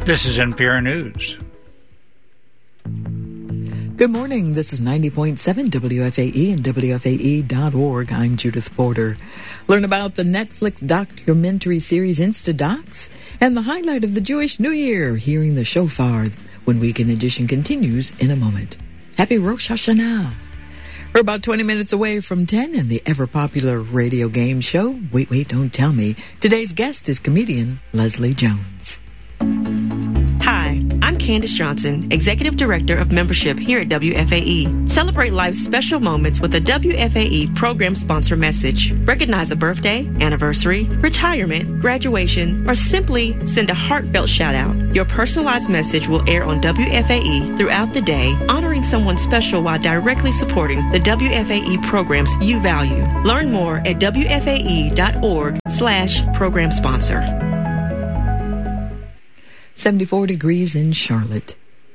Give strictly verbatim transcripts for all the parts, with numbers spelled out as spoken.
This is N P R News. Good morning. This is ninety point seven W F A E and W F A E dot org. I'm Judith Porter. Learn about the Netflix documentary series Instadocs and the highlight of the Jewish New Year, hearing the shofar, when Weekend Edition continues in a moment. Happy Rosh Hashanah. We're about twenty minutes away from ten and the ever-popular radio game show, Wait, Wait, Don't Tell Me. Today's guest is comedian Leslie Jones. Hi, I'm Candace Johnson, Executive Director of Membership here at W F A E. Celebrate life's special moments with a W F A E program sponsor message. Recognize a birthday, anniversary, retirement, graduation, or simply send a heartfelt shout out. Your personalized message will air on W F A E throughout the day, honoring someone special while directly supporting the W F A E programs you value. Learn more at W F A E dot org slash program sponsor. seventy-four degrees in Charlotte.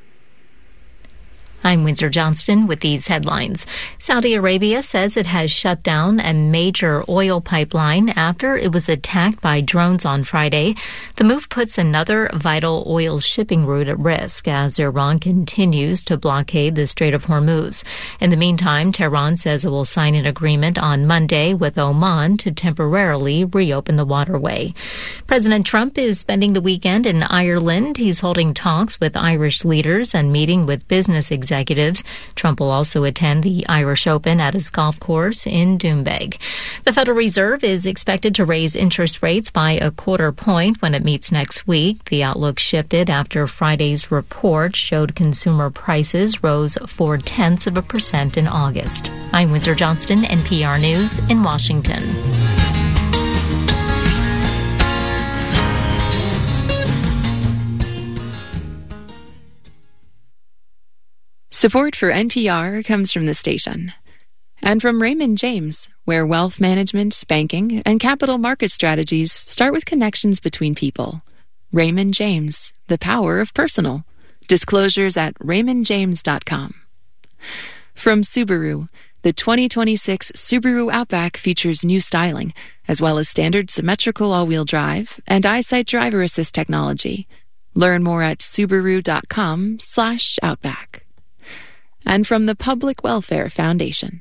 I'm Windsor Johnston with these headlines. Saudi Arabia says it has shut down a major oil pipeline after it was attacked by drones on Friday. The move puts another vital oil shipping route at risk as Iran continues to blockade the Strait of Hormuz. In the meantime, Tehran says it will sign an agreement on Monday with Oman to temporarily reopen the waterway. President Trump is spending the weekend in Ireland. He's holding talks with Irish leaders and meeting with business executives. Executives. Trump will also attend the Irish Open at his golf course in Doonbeg. The Federal Reserve is expected to raise interest rates by a quarter point when it meets next week. The outlook shifted after Friday's report showed consumer prices rose four tenths of a percent in August. I'm Windsor Johnston, N P R News in Washington. Support for N P R comes from the station and from Raymond James, where wealth management, banking, and capital market strategies start with connections between people. Raymond James, the power of personal. Disclosures at raymond james dot com. From Subaru, the twenty twenty-six Subaru Outback features new styling, as well as standard symmetrical all-wheel drive and EyeSight driver assist technology. Learn more at subaru dot com slash outback. And from the Public Welfare Foundation.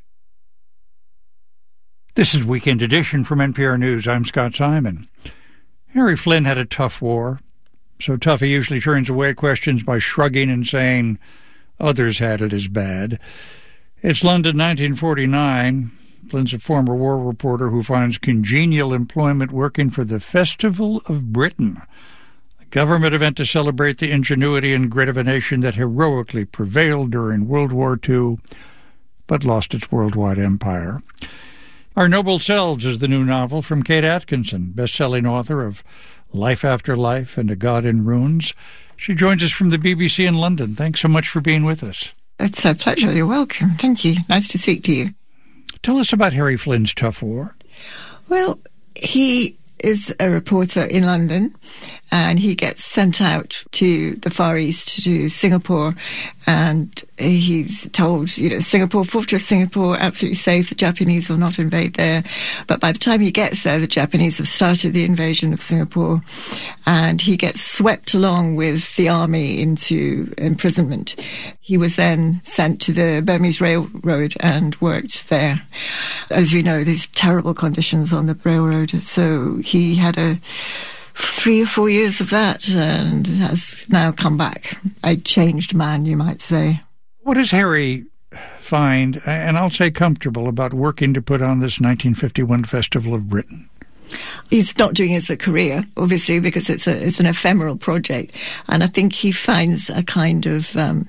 This is Weekend Edition from N P R News. I'm Scott Simon. Harry Flynn had a tough war. So tough he usually turns away questions by shrugging and saying others had it as bad. It's London, nineteen forty-nine. Flynn's a former war reporter who finds congenial employment working for the Festival of Britain, government event to celebrate the ingenuity and grit of a nation that heroically prevailed during World War Two, but lost its worldwide empire. Our Noble Selves is the new novel from Kate Atkinson, best-selling author of Life After Life and A God in Ruins. She joins us from the B B C in London. Thanks so much for being with us. It's a pleasure. You're welcome. Thank you. Nice to speak to you. Tell us about Harry Flynn's tough war. Well, he is a reporter in London, and he gets sent out to the Far East, to Singapore, and he's told, you know, Singapore, Fortress Singapore, absolutely safe, the Japanese will not invade there. But by the time he gets there, the Japanese have started the invasion of Singapore, and he gets swept along with the army into imprisonment. He was then sent to the Burmese Railroad and worked there. As we know, there's terrible conditions on the railroad, so he had a three or four years of that and has now come back. A changed man, you might say. What does Harry find, and I'll say comfortable, about working to put on this nineteen fifty-one Festival of Britain? He's not doing it as a career, obviously, because it's a it's an ephemeral project. And I think he finds a kind of um,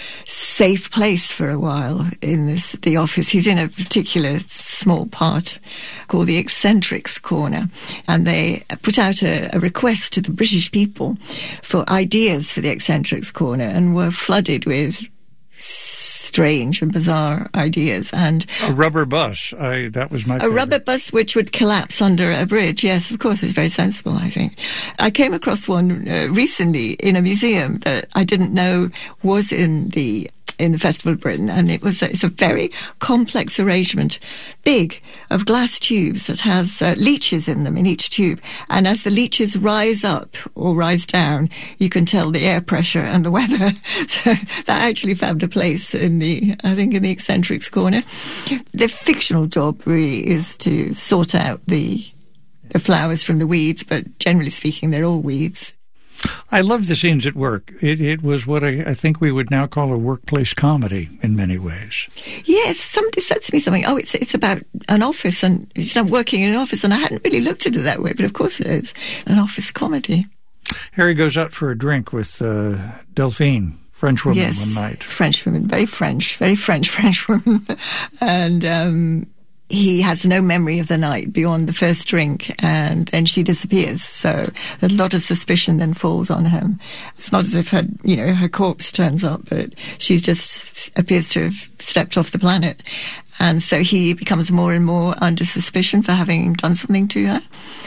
safe place for a while in this the office. He's in a particular small part called the Eccentrics Corner, and they put out a, a request to the British people for ideas for the Eccentrics Corner, and were flooded with strange and bizarre ideas. And a rubber bus, I, that was my a favorite. rubber bus which would collapse under a bridge. Yes, of course, it's very sensible, I think. I came across one uh, recently in a museum that I didn't know was in the in the Festival of Britain, and it was a, it's a very complex arrangement, big, of glass tubes that has uh, leeches in them in each tube. And as the leeches rise up or rise down, you can tell the air pressure and the weather. So that actually found a place in the, I think, in the eccentrics corner. The fictional job really is to sort out the the flowers from the weeds, but generally speaking, they're all weeds. I love the scenes at work. It, it was what I, I think we would now call a workplace comedy in many ways. Yes, somebody said to me something, oh, it's it's about an office, and it's not working in an office, and I hadn't really looked at it that way, but of course it is, an office comedy. Harry goes out for a drink with uh, Delphine, French woman, yes, one night. French woman, very French, very French, French woman. and um, he has no memory of the night beyond the first drink, and then she disappears. So a lot of suspicion then falls on him. It's not as if her, you know, her corpse turns up, but she just appears to have stepped off the planet. And so he becomes more and more under suspicion for having done something to her.